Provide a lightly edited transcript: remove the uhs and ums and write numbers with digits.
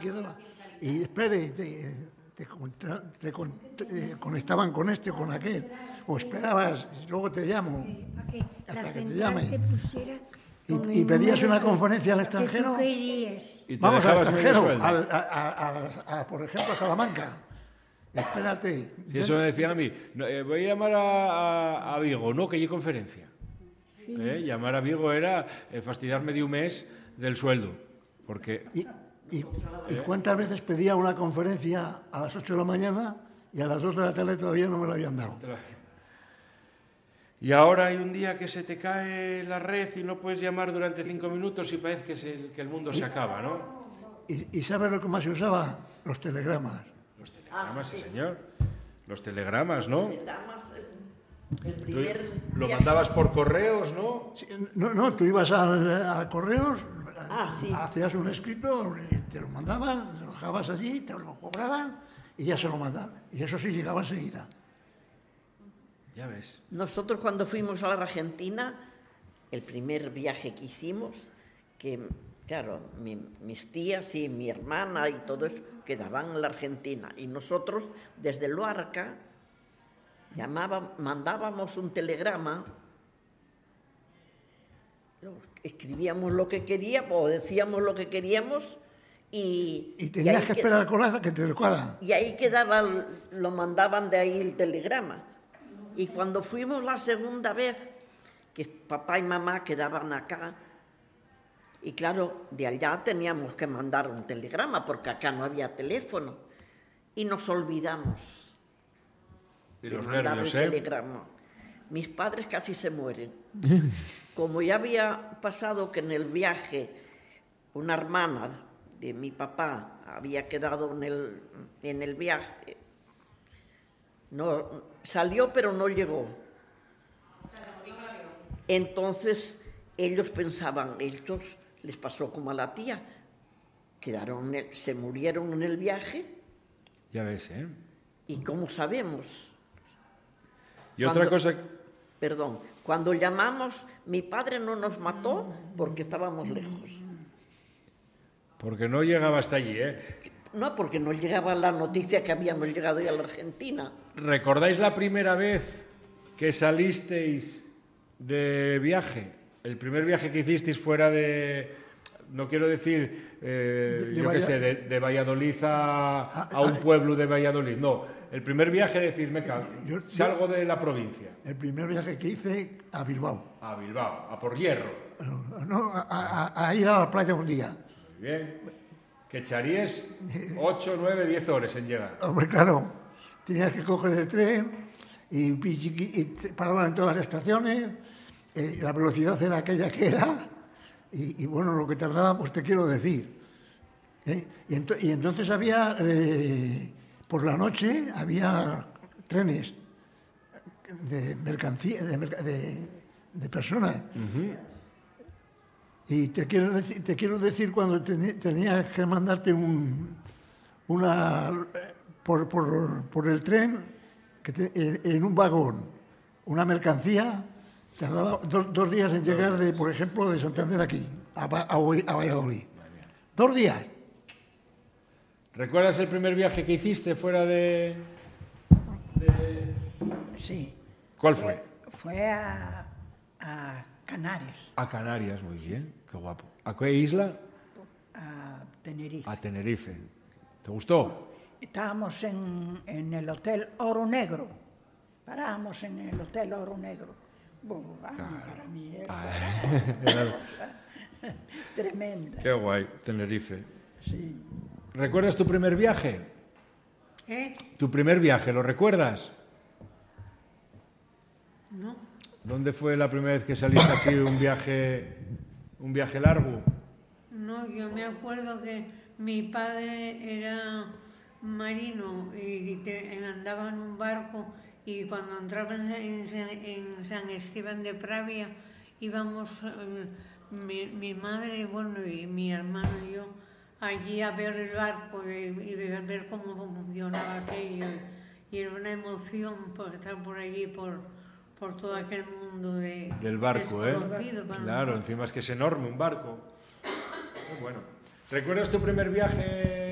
quedaba. Y espere, conectaban con este o con aquel. O esperabas, y luego te llamo. Hasta que te llame. Y pedías una conferencia al extranjero. Vamos al extranjero, por ejemplo, a Salamanca. Espérate. Si eso me decían a mí, voy a llamar a Vigo, no, que hay conferencia. Sí. Llamar a Vigo era fastidiarme de un mes del sueldo. Porque... ¿Y cuántas veces pedía una conferencia a las 8 de la mañana y a las 2 de la tarde todavía no me la habían dado? Y ahora hay un día que se te cae la red y no puedes llamar durante 5 minutos y parece que el mundo se acaba, ¿no? ¿Y sabes lo que más se usaba? Los telegramas. Los telegramas, sí, señor. Los telegramas, ¿no? Lo mandabas por correos, ¿no? Sí, no, tú ibas a correos, hacías un escrito, te lo mandaban, lo dejabas allí, te lo cobraban y ya se lo mandaban. Y eso sí llegaba enseguida. Ya ves. Nosotros cuando fuimos a la Argentina, el primer viaje que hicimos, que claro, mis tías y mi hermana y todo eso quedaban en la Argentina. Y nosotros, desde Luarca, mandábamos un telegrama, escribíamos lo que queríamos o decíamos lo que queríamos y tenías que esperar a colar que te educara. Y ahí quedaba, lo mandaban de ahí el telegrama. Y cuando fuimos la segunda vez, que papá y mamá quedaban acá, y claro, de allá teníamos que mandar un telegrama, porque acá no había teléfono, y nos olvidamos de los mandar nervios, el telegrama. Mis padres casi se mueren. Como ya había pasado que en el viaje una hermana de mi papá había quedado en el viaje, no, salió pero no llegó. Entonces ellos pensaban, estos les pasó como a la tía, se murieron en el viaje. Ya ves, ¿eh? ¿Y cómo sabemos? Y otra cosa... Perdón, cuando llamamos, mi padre no nos mató porque estábamos lejos. Porque no llegaba hasta allí, ¿eh? No, porque no llegaba la noticia que habíamos llegado ya a la Argentina. ¿Recordáis la primera vez que salisteis de viaje? El primer viaje que hicisteis fuera de... No quiero decir, de Valladolid a un pueblo de Valladolid. No, el primer viaje de decir, salgo de la provincia. El primer viaje que hice a Bilbao. A Bilbao, a por hierro. No, a ir a la playa un día. Muy bien. Que echarías 8, 9, 10 horas en llegar. Hombre, claro. Tenías que coger el tren y paraban en todas las estaciones. La velocidad era aquella que era. Y bueno, lo que tardaba, pues te quiero decir. Y entonces había, por la noche, había trenes de mercancía, de personas. Uh-huh. Y te quiero decir cuando tenías que mandarte por el tren, en un vagón, una mercancía, tardaba 2 días en llegar, por ejemplo, de Santander aquí, a Valladolid. 2 días. ¿Recuerdas el primer viaje que hiciste fuera de...? Sí. ¿Cuál fue? Fue a Canarias. A Canarias, muy bien, qué guapo. ¿A qué isla? A Tenerife. A Tenerife. ¿Te gustó? Estábamos en el Hotel Oro Negro. Parábamos en el Hotel Oro Negro. Bueno, claro. Para mí era tremenda. Qué guay, Tenerife. Sí. ¿Recuerdas tu primer viaje? ¿Tu primer viaje, lo recuerdas? No. ¿Dónde fue la primera vez que saliste así un viaje largo? No, yo me acuerdo que mi padre era marino y andaba en un barco y cuando entraba en San Esteban de Pravia íbamos mi madre, bueno, y mi hermano y yo allí a ver el barco y ver cómo funcionaba aquello y era una emoción por estar por allí por todo aquel mundo del barco, desconocido. Claro, encima es que es enorme un barco. Muy bueno. ¿Recuerdas tu primer viaje